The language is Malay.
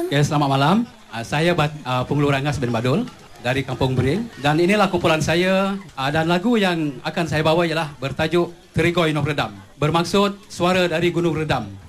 Okay, selamat malam. Saya Pengulu Rangas bin Badul dari Kampung Bering. Dan inilah kumpulan saya. Dan lagu yang akan saya bawa ialah bertajuk Terigoy Noh Redam. Bermaksud suara dari Gunung Redam.